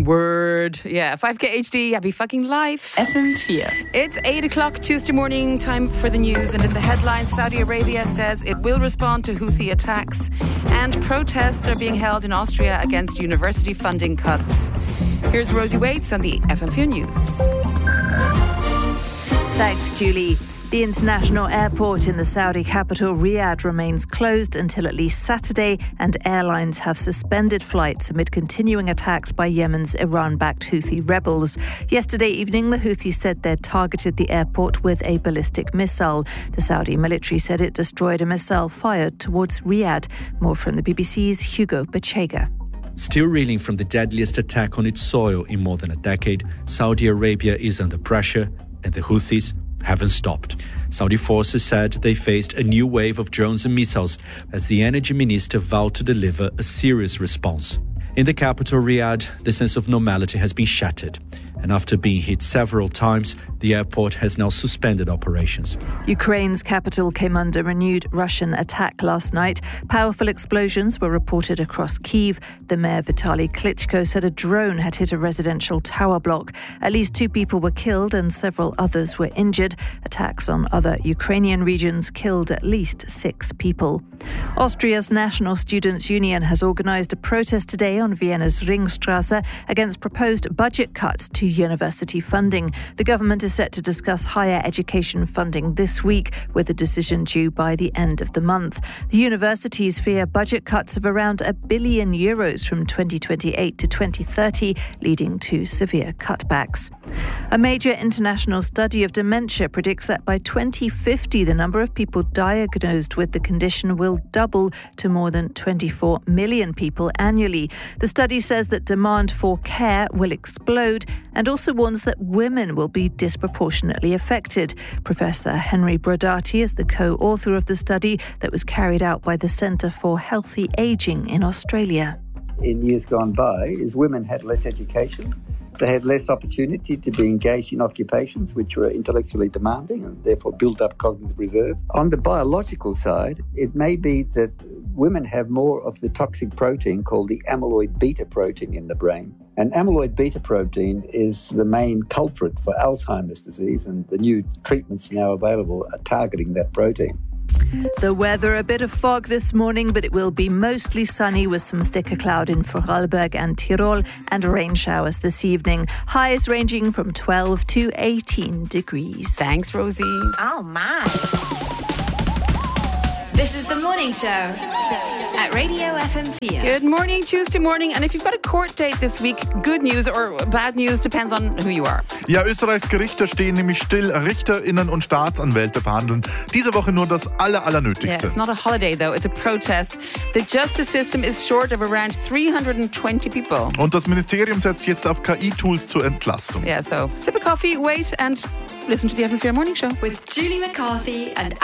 Word. Yeah, 5K HD, happy fucking life. FM4. It's 8 o'clock Tuesday morning, time for the news. And in the headlines, Saudi Arabia says it will respond to Houthi attacks. And protests are being held in Austria against university funding cuts. Here's Rosie Waits on the FM4 News. Thanks, Julie. The international airport in the Saudi capital, Riyadh, remains closed until at least Saturday, and airlines have suspended flights amid continuing attacks by Yemen's Iran-backed Houthi rebels. Yesterday evening, the Houthis said they'd targeted the airport with a ballistic missile. The Saudi military said it destroyed a missile fired towards Riyadh. More from the BBC's Hugo Bachega. Still reeling from the deadliest attack on its soil in more than a decade, Saudi Arabia is under pressure, and the Houthis haven't stopped. Saudi forces said they faced a new wave of drones and missiles as the energy minister vowed to deliver a serious response. In the capital, Riyadh, the sense of normality has been shattered. And after being hit several times, the airport has now suspended operations. Ukraine's capital came under renewed Russian attack last night. Powerful explosions were reported across Kyiv. The mayor Vitaly Klitschko said a drone had hit a residential tower block. At least 2 people were killed and several others were injured. Attacks on other Ukrainian regions killed at least 6 people. Austria's National Students' Union has organised a protest today on Vienna's Ringstrasse against proposed budget cuts to university funding. The government is set to discuss higher education funding this week, with a decision due by the end of the month. The universities fear budget cuts of around €1 billion from 2028 to 2030, leading to severe cutbacks. A major international study of dementia predicts that by 2050, the number of people diagnosed with the condition will double to more than 24 million people annually. The study says that demand for care will explode and also warns that women will be disproportionately affected. Professor Henry Brodati is the co-author of the study that was carried out by the Centre for Healthy Ageing in Australia. In years gone by, women had less education. They had less opportunity to be engaged in occupations which were intellectually demanding and therefore build up cognitive reserve. On the biological side, it may be that women have more of the toxic protein called the amyloid beta protein in the brain. And amyloid beta protein is the main culprit for Alzheimer's disease, and the new treatments now available are targeting that protein. The weather, a bit of fog this morning, but it will be mostly sunny with some thicker cloud in Vorarlberg and Tyrol and rain showers this evening. Highs ranging from 12 to 18 degrees. Thanks, Rosie. Oh, my. This is The Morning Show at Radio FM4. Good morning, Tuesday morning. And if you've got a court date this week, good news or bad news, depends on who you are. Ja, Österreichs Gerichte stehen nämlich still. RichterInnen und Staatsanwälte verhandeln diese Woche nur das Allernötigste. Yeah, it's not a holiday, though. It's a protest. The justice system is short of around 320 people. Und das Ministerium setzt jetzt auf KI-Tools zur Entlastung. Yeah, so sip a coffee, wait and listen to the FM4 Morning Show. With Julie McCarthy and